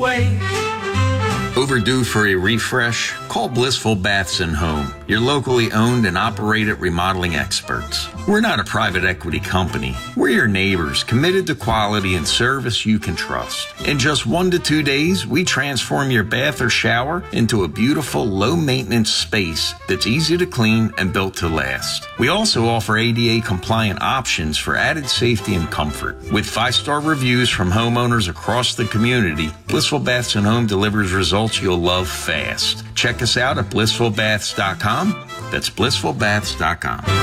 Way. Overdue for a refresh? Call Blissful Baths and Home, your locally owned and operated remodeling experts. We're not a private equity company. We're your neighbors, committed to quality and service you can trust. In just 1 to 2 days, we transform your bath or shower into a beautiful, low-maintenance space that's easy to clean and built to last. We also offer ADA-compliant options for added safety and comfort. With 5-star reviews from homeowners across the community, Blissful Baths and Home delivers results you'll love fast. Check us out at blissfulbaths.com. That's blissfulbaths.com.